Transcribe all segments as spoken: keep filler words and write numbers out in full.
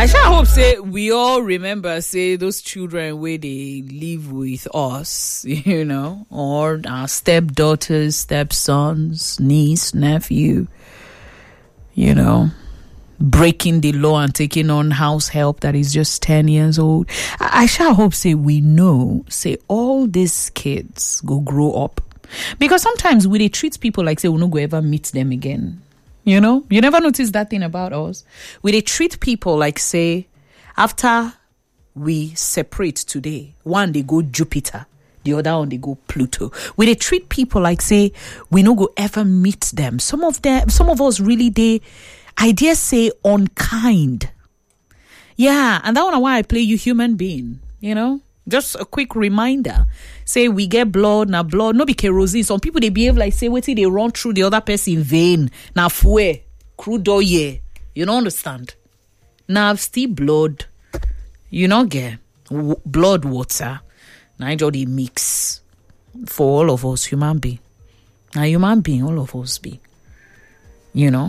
I sure hope say we all remember say those children where they live with us, you know, or our stepdaughters, stepsons, niece, nephew, you know, breaking the law and taking on house help that is just ten years old. I, I sure hope say we know say all these kids go grow up, because sometimes we they treat people like say we no go ever meet them again. You know, you never notice that thing about us. We they treat people like, say, after we separate today, one they go Jupiter, the other one they go Pluto. We they treat people like, say, we no go ever meet them. Some of them, some of us really, they, I dare say, unkind. Yeah, and that one why I play you human being, you know? Just a quick reminder. Say we get blood, now blood, no be kerosene. Some people they behave like say wait till they run through the other person vein. Now fuel, crude oil, yeah. You don't understand. Now still blood, you know get w- blood water. Now I just mix for all of us human being. Now human being, all of us be. You know?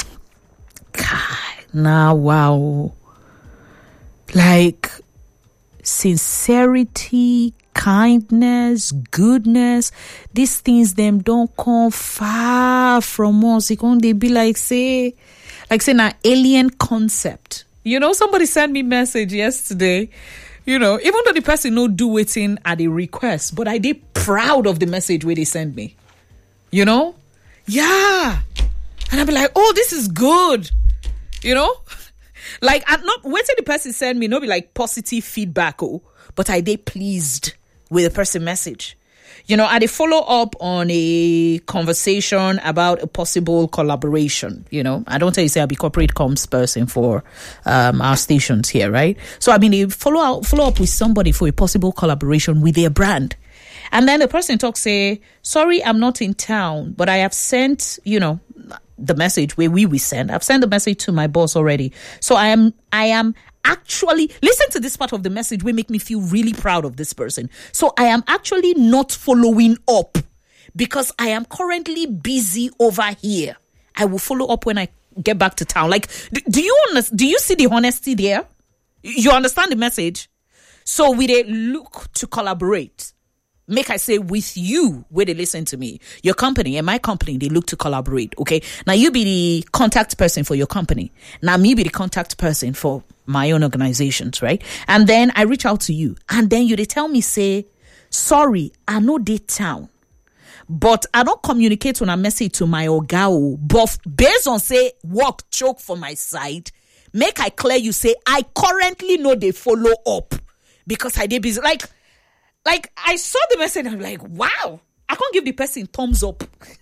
God, now wow. Like sincerity, kindness, goodness, these things them don't come far from us. It can they be like say, like say an alien concept. You know, somebody sent me a message yesterday. You know, even though the person no do waiting at a request, but I did proud of the message where they sent me. You know, yeah, and I'll be like, oh, this is good. You know. Like, I'm not waiting the person send me, no be like positive feedback, oh, but I they pleased with the person message. You know, I they follow up on a conversation about a possible collaboration. You know, I don't tell you say I'll be corporate comms person for um our stations here, right? So I mean, they follow out, follow up with somebody for a possible collaboration with their brand. And then the person talks, say, sorry, I'm not in town, but I have sent, you know, the message where we we send. I've sent the message to my boss already. So I am I am actually, listen to this part of the message will make me feel really proud of this person. So I am actually not following up because I am currently busy over here. I will follow up when I get back to town. Like, do, do you understand? Do you see the honesty there? You understand the message? So we they look to collaborate. Make I say with you where they listen to me, your company and my company, they look to collaborate. Okay. Now you be the contact person for your company. Now me be the contact person for my own organizations. Right. And then I reach out to you and then you, they tell me say, sorry, I know they town, but I don't communicate when I message to my ogao, but based on say work choke for my side, make I clear you say, I currently know they follow up because I did busy. Like, Like, I saw the message and I'm like, wow, I can't give the person thumbs up.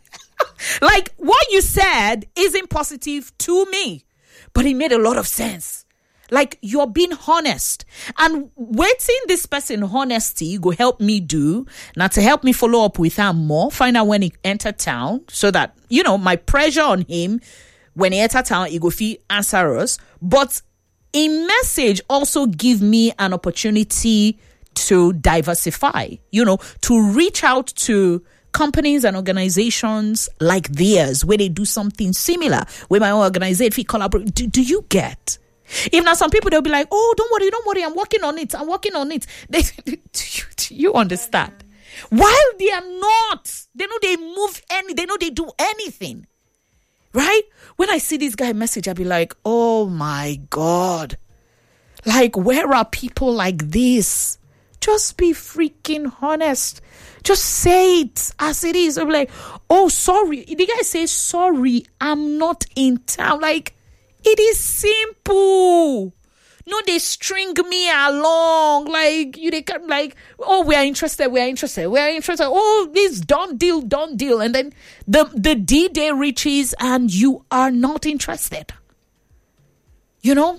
Like, what you said isn't positive to me, but it made a lot of sense. Like, you're being honest. And waiting this person honesty go help me do, now to help me follow up with him more, find out when he enter town, so that, you know, my pressure on him, when he enter town, he go feel answer us. But a message also give me an opportunity to diversify, you know, to reach out to companies and organizations like theirs where they do something similar, where my own organization, if we collaborate. Do, do you get? If now some people, they'll be like, oh, don't worry, don't worry, I'm working on it, I'm working on it. They, do, you, do you understand? While they are not, they know they move any, they know they do anything, right? When I see this guy message, I'll be like, oh my God, like, where are people like this? Just be freaking honest. Just say it as it is. I'm like, oh, sorry. The guy says, sorry, I'm not in town. Like, it is simple. No, they string me along. Like, you they come like, oh, we are interested, we are interested, we are interested. Oh, this done deal, done deal. And then the, the D-Day reaches and you are not interested. You know?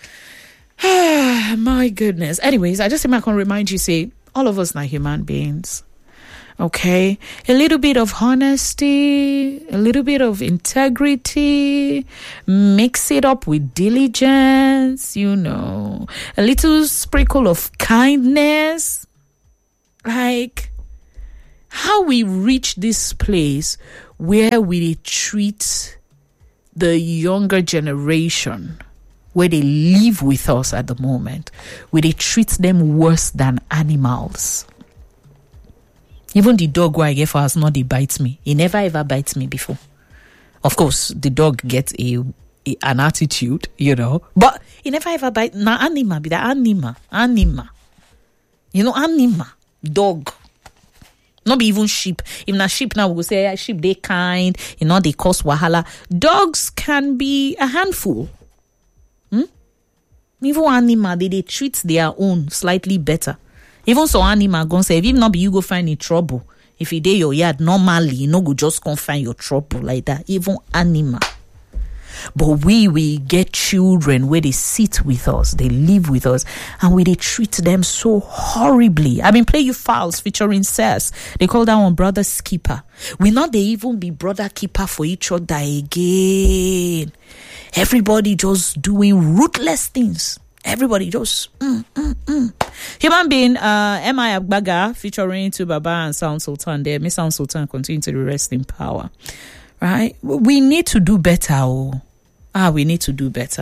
My goodness. Anyways, I just think I can remind you, say, all of us are human beings. Okay? A little bit of honesty, a little bit of integrity, mix it up with diligence, you know, a little sprinkle of kindness. Like, how we reach this place where we treat the younger generation where they live with us at the moment, where they treat them worse than animals. Even the dog where I get for us, not they bite me. He never ever bites me before. Of course, the dog gets a, a an attitude, you know, but he never ever bite. Na anima, be the anima, anima. You know, anima, dog. Not be even sheep. If na sheep now, we will say yeah, sheep they kind, you know, they cause wahala. Dogs can be a handful. Hmm? Even anima, they, they treat their own slightly better. Even so anima gonna say, if not be you go find in trouble. If you dey your yard normally, you know, go just come find your trouble like that. Even anima. But we we get children where they sit with us, they live with us, and we they treat them so horribly. I mean, Play You Fouls featuring Cess. They call that one brother's keeper. We not they even be brother keeper for each other again. Everybody just doing ruthless things. Everybody just mm, mm, mm. Human being, uh, M I Agbaga featuring to Baba and Sound Sultan there. May Sound Sultan continue to rest in power. Right? We need to do better. Oh. Ah, we need to do better.